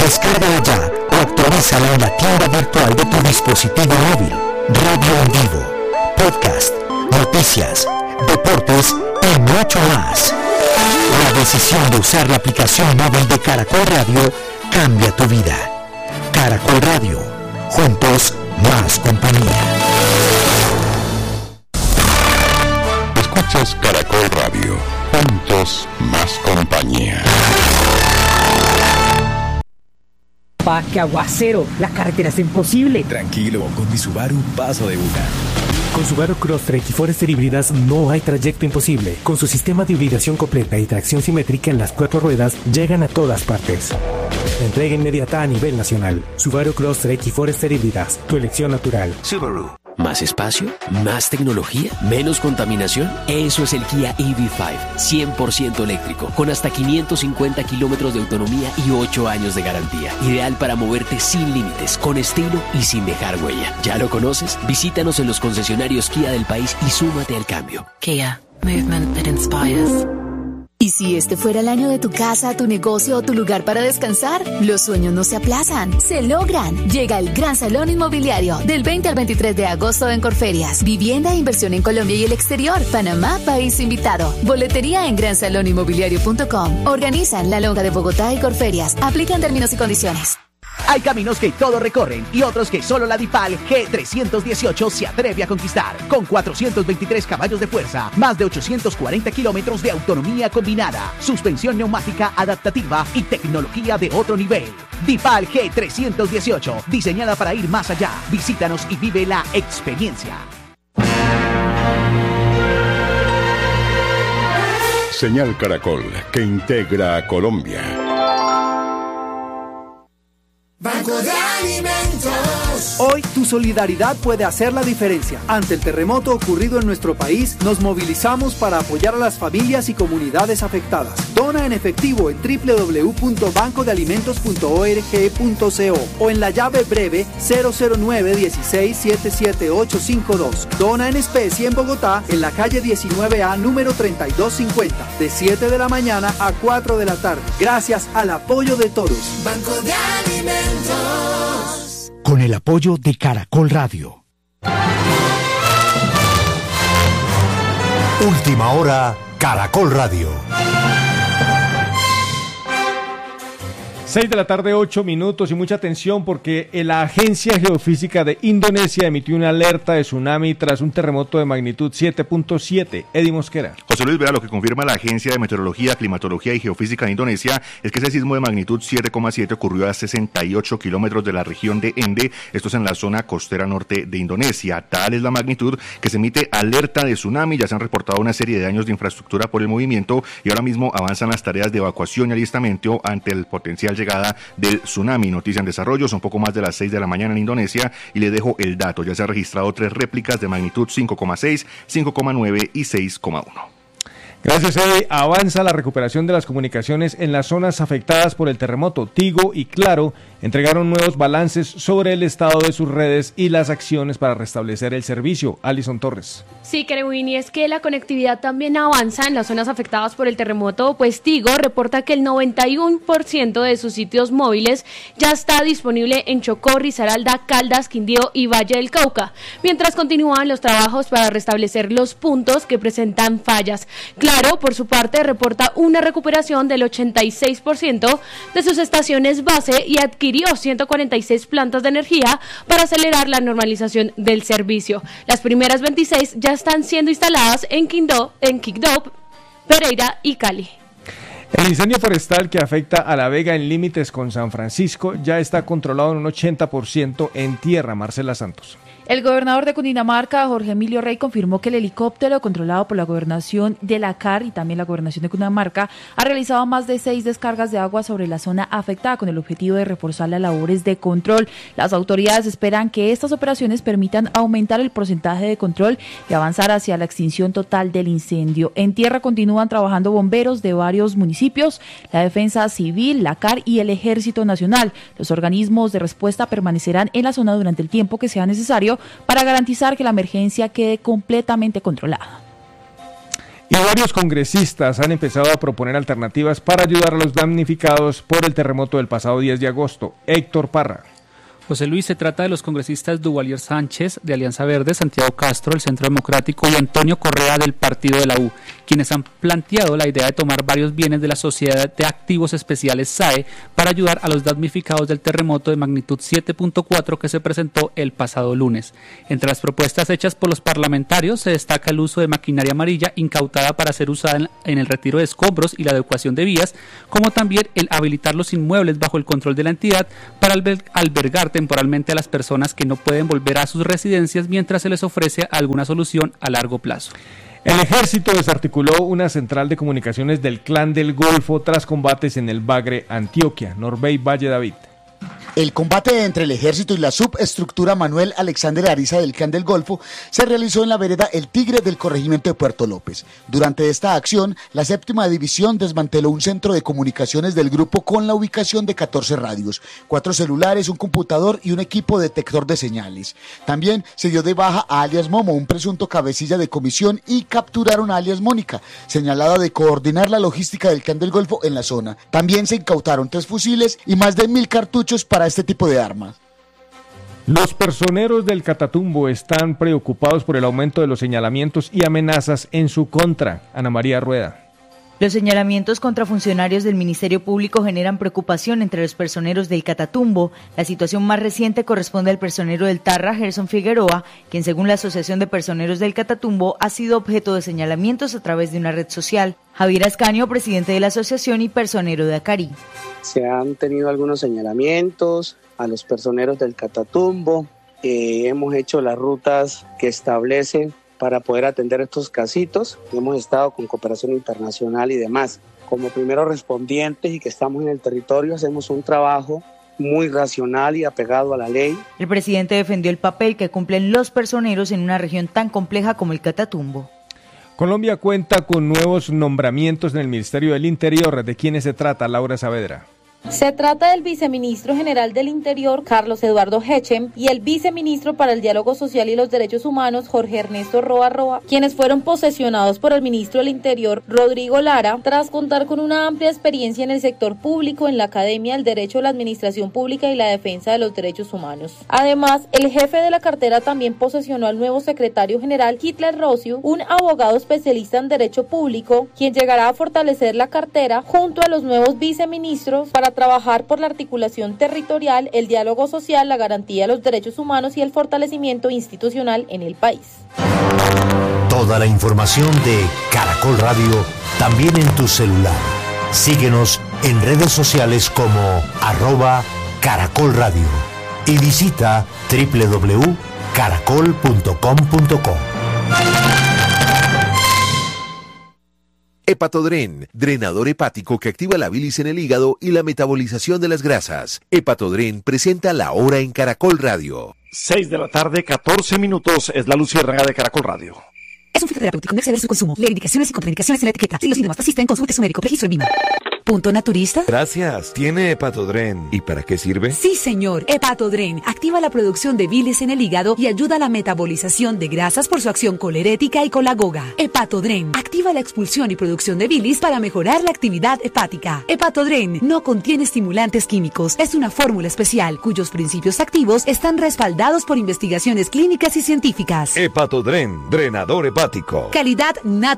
Descárgala ya o actualízala en la tienda virtual de tu dispositivo móvil. Radio en vivo, podcast, noticias, deportes y mucho más. La decisión de usar la aplicación móvil de Caracol Radio cambia tu vida. Caracol Radio, juntos más compañía. Escuchas Caracol Radio, juntos más compañía. Pa, qué aguacero, la carretera es imposible. Tranquilo, con mi Subaru paso de una. Con Subaru Crosstrek y Forester híbridas no hay trayecto imposible. Con su sistema de hibridación completa y tracción simétrica en las 4 ruedas, llegan a todas partes. Entrega inmediata a nivel nacional. Subaru Crosstrek y Forester híbridas, tu elección natural. Subaru. ¿Más espacio? ¿Más tecnología? ¿Menos contaminación? Eso es el Kia EV5, 100% eléctrico, con hasta 550 kilómetros de autonomía y 8 años de garantía. Ideal para moverte sin límites, con estilo y sin dejar huella. ¿Ya lo conoces? Visítanos en los concesionarios Kia del país y súmate al cambio. Kia, movement that inspires. ¿Y si este fuera el año de tu casa, tu negocio o tu lugar para descansar? Los sueños no se aplazan, se logran. Llega el Gran Salón Inmobiliario del 20 al 23 de agosto en Corferias. Vivienda e inversión en Colombia y el exterior. Panamá, país invitado. Boletería en gransaloninmobiliario.com. Organizan La Lonja de Bogotá y Corferias. Aplican términos y condiciones. Hay caminos que todos recorren y otros que solo la DIPAL G318 se atreve a conquistar. Con 423 caballos de fuerza, más de 840 kilómetros de autonomía combinada, suspensión neumática adaptativa y tecnología de otro nivel. DIPAL G318, diseñada para ir más allá. Visítanos y vive la experiencia. Señal Caracol, que integra a Colombia. Banco de Alimentos. Hoy tu solidaridad puede hacer la diferencia. Ante el terremoto ocurrido en nuestro país, nos movilizamos para apoyar a las familias y comunidades afectadas. Dona en efectivo en www.bancodealimentos.org.co o en la llave breve 009-16-77852. Dona en especie en Bogotá, en la calle 19A, número 3250, de 7 de la mañana a 4 de la tarde. Gracias al apoyo de todos. Banco de Alimentos. Con el apoyo de Caracol Radio. Última hora, Caracol Radio. 6 de la tarde, 8 minutos y mucha atención porque la Agencia Geofísica de Indonesia emitió una alerta de tsunami tras un terremoto de magnitud 7.7. Eddie Mosquera. José Luis, vea, lo que confirma la Agencia de Meteorología, Climatología y Geofísica de Indonesia es que ese sismo de magnitud 7,7 ocurrió a 68 kilómetros de la región de Ende, esto es en la zona costera norte de Indonesia. Tal es la magnitud que se emite alerta de tsunami, ya se han reportado una serie de daños de infraestructura por el movimiento y ahora mismo avanzan las tareas de evacuación y alistamiento ante el potencial llegada del tsunami. Noticia en desarrollo, son poco más de las 6 de la mañana en Indonesia y le dejo el dato. Ya se han registrado 3 réplicas de magnitud 5,6, 5,9 y 6,1. Gracias, Eddie. Avanza la recuperación de las comunicaciones en las zonas afectadas por el terremoto. Tigo y Claro entregaron nuevos balances sobre el estado de sus redes y las acciones para restablecer el servicio. Alison Torres. Sí, Kerwin, y es que la conectividad también avanza en las zonas afectadas por el terremoto, pues Tigo reporta que el 91% de sus sitios móviles ya está disponible en Chocó, Risaralda, Caldas, Quindío y Valle del Cauca, mientras continúan los trabajos para restablecer los puntos que presentan fallas. Claro, por su parte, reporta una recuperación del 86% de sus estaciones base y adquirió 146 plantas de energía para acelerar la normalización del servicio. Las primeras 26 ya están siendo instaladas en Quibdó, Pereira y Cali. El incendio forestal que afecta a La Vega en límites con San Francisco ya está controlado en un 80% en tierra. Marcela Santos. El gobernador de Cundinamarca, Jorge Emilio Rey, confirmó que el helicóptero controlado por la gobernación de la CAR y también la gobernación de Cundinamarca ha realizado más de 6 descargas de agua sobre la zona afectada con el objetivo de reforzar las labores de control. Las autoridades esperan que estas operaciones permitan aumentar el porcentaje de control y avanzar hacia la extinción total del incendio. En tierra continúan trabajando bomberos de varios municipios, la Defensa Civil, la CAR y el Ejército Nacional. Los organismos de respuesta permanecerán en la zona durante el tiempo que sea necesario para garantizar que la emergencia quede completamente controlada. Y varios congresistas han empezado a proponer alternativas para ayudar a los damnificados por el terremoto del pasado 10 de agosto. Héctor Parra. José Luis, se trata de los congresistas Duvalier Sánchez, de Alianza Verde, Santiago Castro, del Centro Democrático, y Antonio Correa, del Partido de la U, quienes han planteado la idea de tomar varios bienes de la Sociedad de Activos Especiales SAE para ayudar a los damnificados del terremoto de magnitud 7.4 que se presentó el pasado lunes. Entre las propuestas hechas por los parlamentarios se destaca el uso de maquinaria amarilla incautada para ser usada en el retiro de escombros y la adecuación de vías, como también el habilitar los inmuebles bajo el control de la entidad para albergar temporalmente a las personas que no pueden volver a sus residencias mientras se les ofrece alguna solución a largo plazo. El ejército desarticuló una central de comunicaciones del Clan del Golfo tras combates en el Bagre, Antioquia. Norbey Valle David. El combate entre el ejército y la subestructura Manuel Alexander Ariza del Clan del Golfo se realizó en la vereda El Tigre del corregimiento de Puerto López. Durante esta acción, la 7ª División desmanteló un centro de comunicaciones del grupo con la ubicación de 14 radios, 4 celulares, un computador y un equipo detector de señales. También se dio de baja a alias Momo, un presunto cabecilla de comisión, y capturaron a alias Mónica, señalada de coordinar la logística del Clan del Golfo en la zona. También se incautaron 3 fusiles y más de 1.000 cartuchos para este tipo de armas. Los personeros del Catatumbo están preocupados por el aumento de los señalamientos y amenazas en su contra. Ana María Rueda. Los señalamientos contra funcionarios del Ministerio Público generan preocupación entre los personeros del Catatumbo. La situación más reciente corresponde al personero del Tarra, Gerson Figueroa, quien según la Asociación de Personeros del Catatumbo ha sido objeto de señalamientos a través de una red social. Javier Ascanio, presidente de la asociación y personero de Acarí. Se han tenido algunos señalamientos a los personeros del Catatumbo. Hemos hecho las rutas que establecen para poder atender estos casitos. Hemos estado con cooperación internacional y demás. Como primeros respondientes y que estamos en el territorio, hacemos un trabajo muy racional y apegado a la ley. El presidente defendió el papel que cumplen los personeros en una región tan compleja como el Catatumbo. Colombia cuenta con nuevos nombramientos en el Ministerio del Interior. ¿De quiénes se trata, Laura Saavedra? Se trata del viceministro general del Interior, Carlos Eduardo Hechem, y el viceministro para el Diálogo Social y los Derechos Humanos, Jorge Ernesto Roa Roa, quienes fueron posesionados por el ministro del Interior, Rodrigo Lara, tras contar con una amplia experiencia en el sector público, en la Academia del Derecho, la Administración Pública y la Defensa de los Derechos Humanos. Además, el jefe de la cartera también posesionó al nuevo secretario general, Hitler Rossiu, un abogado especialista en Derecho Público, quien llegará a fortalecer la cartera junto a los nuevos viceministros para trabajar por la articulación territorial, el diálogo social, la garantía de los derechos humanos y el fortalecimiento institucional en el país. Toda la información de Caracol Radio también en tu celular. Síguenos en redes sociales como @Caracol Radio y visita www.caracol.com.co. Hepatodren, drenador hepático que activa la bilis en el hígado y la metabolización de las grasas. Hepatodren presenta La Hora en Caracol Radio. 6 de la tarde, 14 minutos, es la luciérnaga de Caracol Radio. Es un fitoterapéutico, no exceder su consumo. Lee indicaciones y contraindicaciones en la etiqueta. Si los síntomas persisten, consulte a su médico. Registro en VIMA. ¿Punto naturista? Gracias. ¿Tiene Hepatodren? ¿Y para qué sirve? Sí, señor. Hepatodren activa la producción de bilis en el hígado y ayuda a la metabolización de grasas por su acción colerética y colagoga. Hepatodren activa la expulsión y producción de bilis para mejorar la actividad hepática. Hepatodren no contiene estimulantes químicos. Es una fórmula especial cuyos principios activos están respaldados por investigaciones clínicas y científicas. Hepatodren, drenador hepático. Calidad natural.